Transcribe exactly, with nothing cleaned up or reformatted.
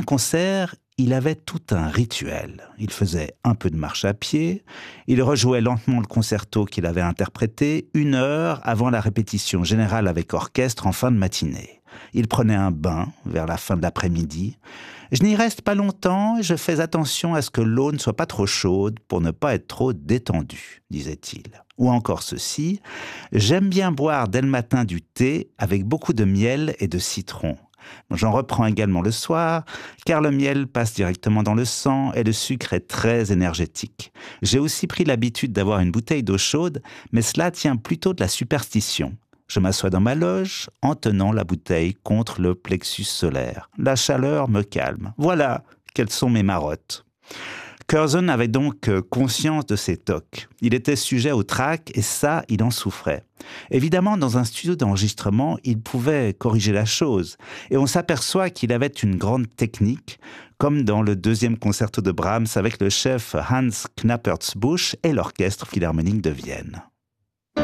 un concert, il avait tout un rituel. Il faisait un peu de marche à pied, il rejouait lentement le concerto qu'il avait interprété une heure avant la répétition générale avec orchestre en fin de matinée. Il prenait un bain vers la fin de l'après-midi. Je n'y reste pas longtemps et je fais attention à ce que l'eau ne soit pas trop chaude pour ne pas être trop détendue, disait-il. Ou encore ceci, j'aime bien boire dès le matin du thé avec beaucoup de miel et de citron. J'en reprends également le soir, car le miel passe directement dans le sang et le sucre est très énergétique. J'ai aussi pris l'habitude d'avoir une bouteille d'eau chaude, mais cela tient plutôt de la superstition. Je m'assois dans ma loge en tenant la bouteille contre le plexus solaire. La chaleur me calme. Voilà quelles sont mes marottes. Curzon avait donc conscience de ses tocs. Il était sujet au trac et ça, il en souffrait. Évidemment, dans un studio d'enregistrement, il pouvait corriger la chose. Et on s'aperçoit qu'il avait une grande technique, comme dans le deuxième concerto de Brahms avec le chef Hans Knappertsbusch et l'orchestre philharmonique de Vienne.